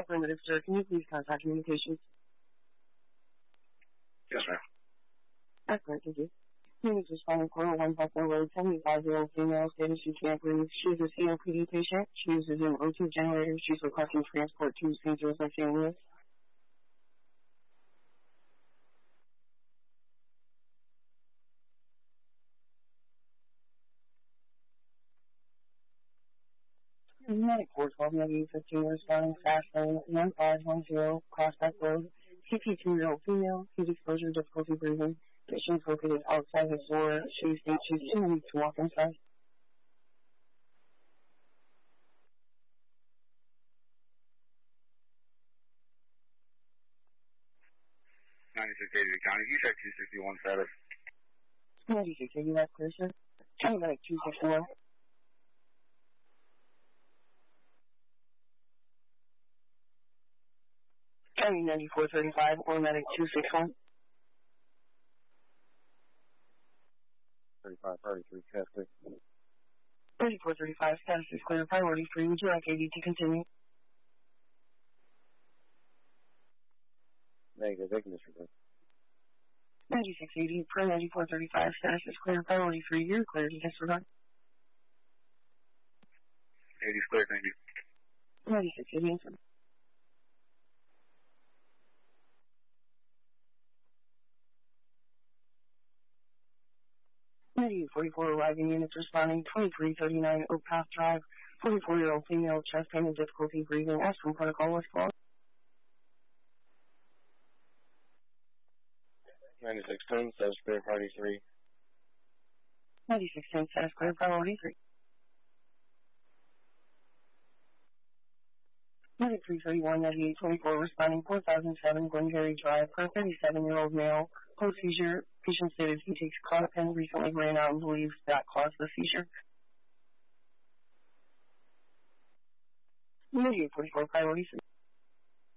Affirmative, sir. Can you please contact communications? Yes, ma'am. Excellent, thank you. Name is responding caller 1 Buffalo Road, 75-year-old female, status she can't breathe. She is a COPD patient. She uses an O2 generator. She's requesting transport to St. Joseph, St. Louis. Medic 412 15 responding fast lane 1510 Prospect Road. CT 2-year-old female. Heat exposure, difficulty breathing. Patient's located outside the door. She states she's too weak to walk inside. 9680 County. You said 261 status. 9680, that's clear, sir. County Medic 261. County 9435 or Medic 261. 3533, test clear. 3435, status is clear. Priority free. Would you like AV to continue? Negative, they can disregard. 9680 per 9435, status is clear. Priority free. You're clear to disregard. 80's clear, thank you. 9680, sir. Negative 44 arriving units responding 2339 Oak Path Drive. 44-year-old female, chest pain and difficulty breathing. Ask from protocol was called. 9610, status clear, priority 3. 9610, status clear, priority 3. Medic 331, 9824 responding 4007 Glengarry Drive for a 37-year-old male. Post-seizure, patient stated he takes Klonopin, recently ran out and believes that caused the seizure. 9844, priority 3.